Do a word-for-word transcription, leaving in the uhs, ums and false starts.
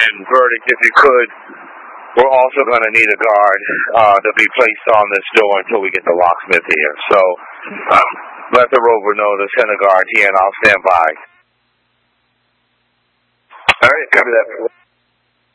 and verdict, if you could, we're also going to need a guard uh, to be placed on this door until we get the locksmith here. So um, let the rover know to send a guard here, and I'll stand by. All right, copy that.